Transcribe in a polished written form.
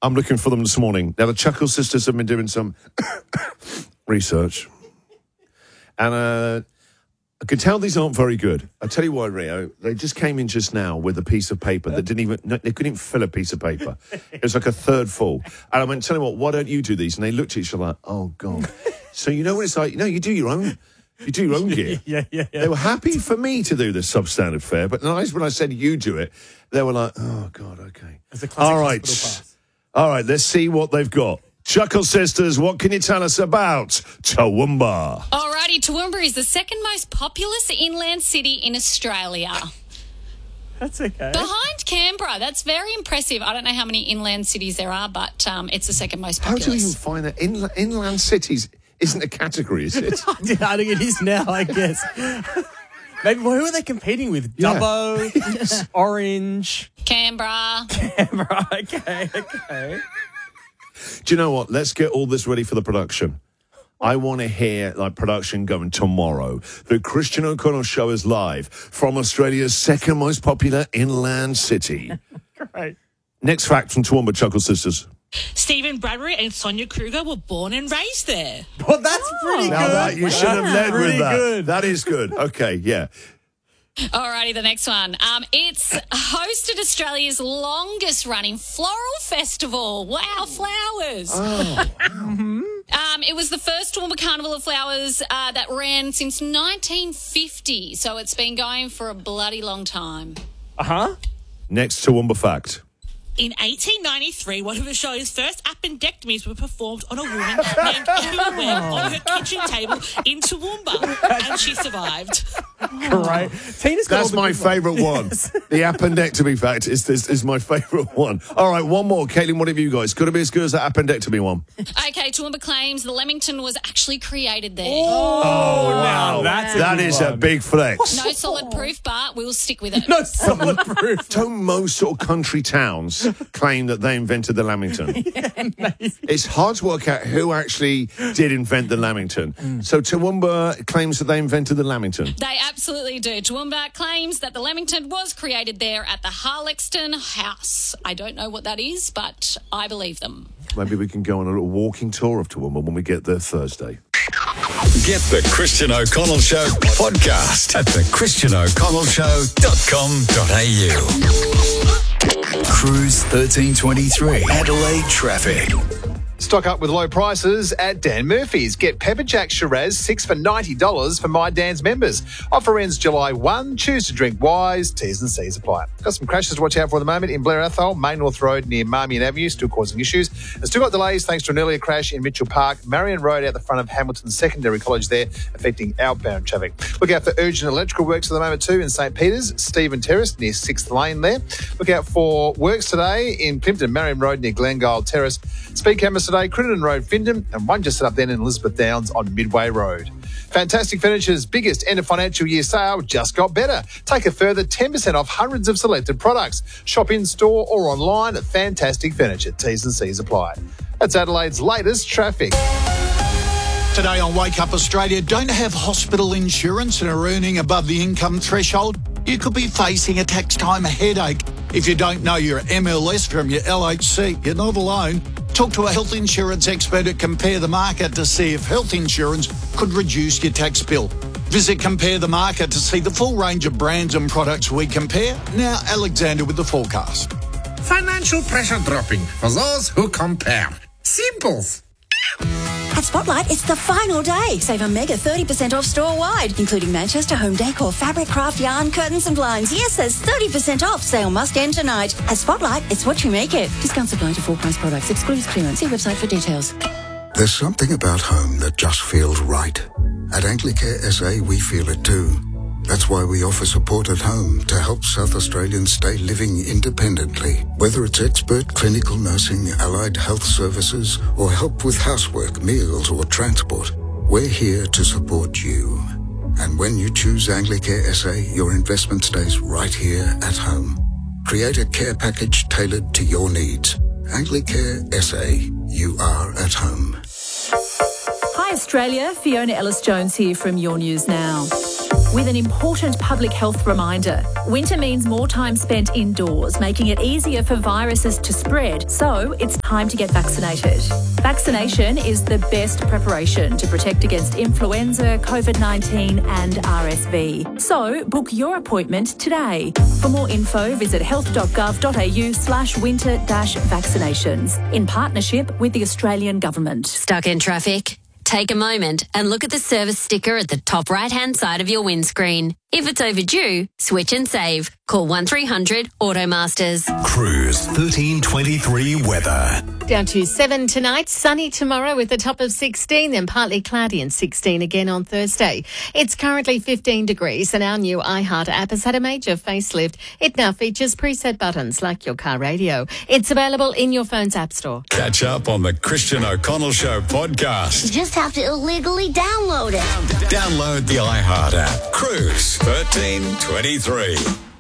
I'm looking for them this morning. Now, the Chuckle Sisters have been doing some research. And I can tell these aren't very good. I'll tell you why, Rio. They just came in just now with a piece of paper that they couldn't even fill a piece of paper. It was like a third full. And I went, tell you what, why don't you do these? And they looked at each other like, oh, God. So you know what it's like? You do your own. You do your own gear. Yeah. They were happy for me to do this substandard fare, but nice when I said you do it, they were like, oh, God, okay. It's a classic hospital pass. All right, let's see what they've got. Chuckle Sisters, what can you tell us about Toowoomba? Alrighty, Toowoomba is the second most populous inland city in Australia. That's okay. Behind Canberra. That's very impressive. I don't know how many inland cities there are, but it's the second most How populous. do you even find that? Inland cities isn't a category, is it? I think it is now, I guess. Maybe, well, who are they competing with? Yeah. Dubbo, Orange. Canberra. Okay. Do you know what? Let's get all this ready for the production. I want to hear production going tomorrow. The Christian O'Connell Show is live from Australia's second most popular inland city. Great. Next fact from Toowoomba Chuckle Sisters. Stephen Bradbury and Sonia Kruger were born and raised there. Well, that's pretty good. Now that you should have led with that. Good. That is good. Okay, yeah. Alrighty, the next one. It's hosted Australia's longest running floral festival. Wow, flowers. Oh. It was the first Toowoomba Carnival of Flowers that ran since 1950. So it's been going for a bloody long time. Uh-huh. Next Toowoomba fact. In 1893, one of Australia's first appendectomies were performed on a woman named Emma Webb on her kitchen table in Toowoomba, and she survived. Great. Tina's got That's my favourite one. The appendectomy fact is my favourite one. All right, one more. Caitlin, what have you guys? Could it be as good as that appendectomy one? Okay, Toowoomba claims the Leamington was actually created there. Oh, wow. That is a big flex. No solid proof, but we'll stick with it. No solid proof. Don't most sort of country towns claim that they invented the Lamington? It's hard to work out who actually did invent the Lamington. So Toowoomba claims that they invented the Lamington. They absolutely do. Toowoomba claims that the Leamington was created there at the Harlexton House. I don't know what that is, but I believe them. Maybe we can go on a little walking tour of Toowoomba when we get there Thursday. Get the Christian O'Connell Show podcast at thechristianoconnellshow.com.au. Cruise 1323 Adelaide traffic. Stock up with low prices at Dan Murphy's. Get Pepper Jack Shiraz 6 for $90 for My Dan's members. Offer ends July 1. Choose to drink wise. T's and C's apply. Got some crashes to watch out for at the moment in Blair Athol, Main North Road near Marmion Avenue, still causing issues. And still got delays thanks to an earlier crash in Mitchell Park, Marion Road out the front of Hamilton Secondary College there, affecting outbound traffic. Look out for urgent electrical works at the moment too in St Peters, Stephen Terrace near 6th Lane there. Look out for works today in Plimpton, Marion Road near Glengyle Terrace. Speed cameras today, Crittenden Road, Findham, and one just set up then in Elizabeth Downs on Midway Road. Fantastic Furniture's biggest end of financial year sale just got better. Take a further 10% off hundreds of selected products. Shop in store or online at Fantastic Furniture. T's and C's apply. That's Adelaide's latest traffic. Today on Wake Up Australia, don't have hospital insurance and are earning above the income threshold? You could be facing a tax time headache. If you don't know your MLS from your LHC, you're not alone. Talk to a health insurance expert at Compare the Market to see if health insurance could reduce your tax bill. Visit Compare the Market to see the full range of brands and products we compare. Now, Alexander with the forecast. Financial pressure dropping for those who compare. Simples. At Spotlight, it's the final day. Save a mega 30% off store-wide, including Manchester home decor, fabric, craft, yarn, curtains and blinds. Yes, there's 30% off. Sale must end tonight. At Spotlight, it's what you make it. Discounts apply to full-price products. Excludes clearance. See website for details. There's something about home that just feels right. At Anglicare SA, we feel it too. That's why we offer support at home to help South Australians stay living independently. Whether it's expert clinical nursing, allied health services, or help with housework, meals, or transport, we're here to support you. And when you choose Anglicare SA, your investment stays right here at home. Create a care package tailored to your needs. Anglicare SA, you are at home. Hi Australia, Fiona Ellis-Jones here from Your News Now. with an important public health reminder. Winter means more time spent indoors, making it easier for viruses to spread, so it's time to get vaccinated. Vaccination is the best preparation to protect against influenza, COVID-19 and RSV. So book your appointment today. For more info, visit health.gov.au/winter-vaccinations in partnership with the Australian Government. Stuck in traffic? Take a moment and look at the service sticker at the top right-hand side of your windscreen. If it's overdue, switch and save. Call 1300 Automasters. Cruise 1323 weather. Down to 7 tonight, sunny tomorrow with a top of 16, then partly cloudy and 16 again on Thursday. It's currently 15 degrees and our new iHeart app has had a major facelift. It now features preset buttons like your car radio. It's available in your phone's app store. Catch up on the Christian O'Connell Show podcast. You just have to illegally download it. Download the iHeart app. Cruise 1323.